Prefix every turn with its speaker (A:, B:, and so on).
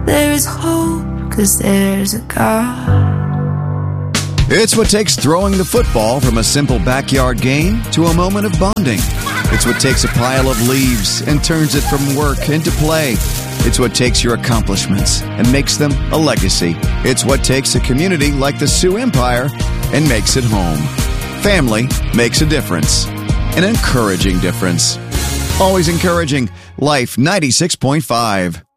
A: There is hope, 'cause there's a God.
B: It's what takes throwing the football from a simple backyard game to a moment of bonding. It's what takes a pile of leaves and turns it from work into play. It's what takes your accomplishments and makes them a legacy. It's what takes a community like the Sioux Empire and makes it home. Family makes a difference. An encouraging difference. Always encouraging. Life 96.5.